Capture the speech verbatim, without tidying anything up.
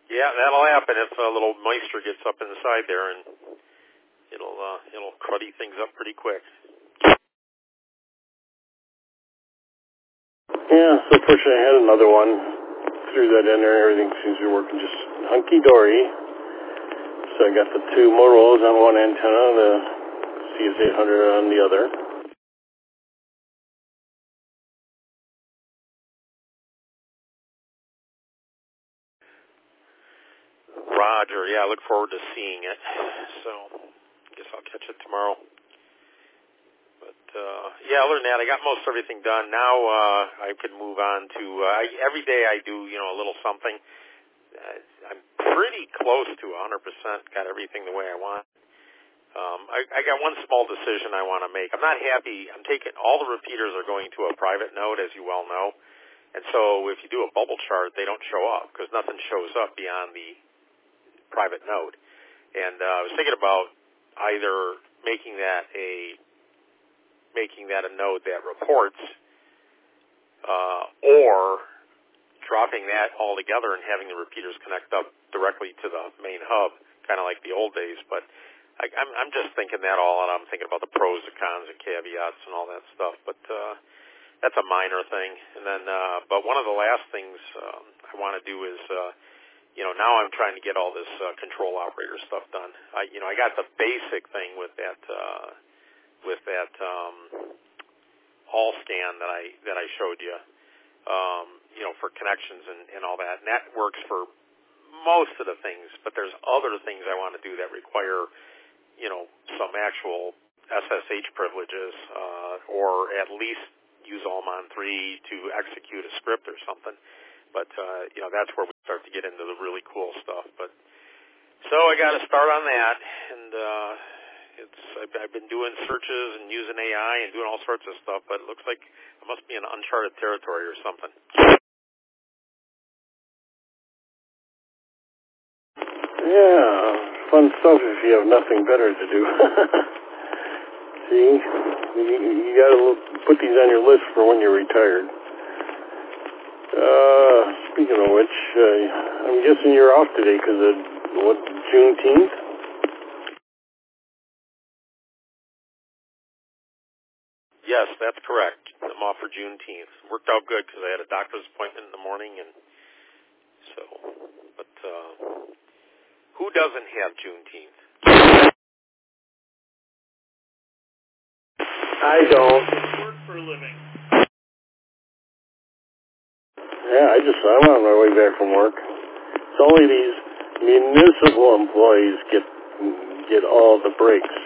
Yeah, that'll happen if a little moisture gets up inside there, and it'll uh, it'll cruddy things up pretty quick. Yeah, so fortunately I had another one. Threw that in there, everything seems to be working just hunky-dory. So I got the two Motorola's on one antenna, the C S eight hundred on the other. Roger, yeah, I look forward to seeing it. So I guess I'll catch it tomorrow. But, uh, yeah, other than that, I got most everything done. Now uh, I can move on to, uh, I, every day I do, you know, a little something. Uh, I'm pretty close to one hundred percent, got everything the way I want. Um, I, I got one small decision I want to make. I'm not happy. I'm taking, all the repeaters are going to a private node, as you well know. And so if you do a bubble chart, they don't show up because nothing shows up beyond the private node. And uh, I was thinking about either making that a making that a node that reports, uh, or dropping that all together and having the repeaters connect up directly to the main hub, kind of like the old days. But I, I'm, I'm just thinking that all, and I'm thinking about the pros and cons and caveats and all that stuff. But uh, that's a minor thing. And then, uh, but one of the last things um, I want to do is, uh, you know, now I'm trying to get all this uh, control operator stuff done. I, you know, I got the basic thing with that. Uh, with that um, all scan that I that I showed you, um, you know, for connections and, and all that. And that works for most of the things, but there's other things I want to do that require, you know, some actual S S H privileges, uh, or at least use Almon three to execute a script or something. But, uh, you know, that's where we start to get into the really cool stuff. But so I got to start on that, and uh, It's I've, I've been doing searches and using A I and doing all sorts of stuff, but it looks like it must be an uncharted territory or something. Yeah, fun stuff if you have nothing better to do. See, you, you got to put these on your list for when you're retired. Uh, speaking of which, uh, I'm guessing you're off today because of, what, Juneteenth? Yes, that's correct. I'm off for Juneteenth. Worked out good because I had a doctor's appointment in the morning, and so, but uh, who doesn't have Juneteenth? I don't. Work for a living. Yeah, I just, I'm on my way back from work. It's only these municipal employees get get all the breaks.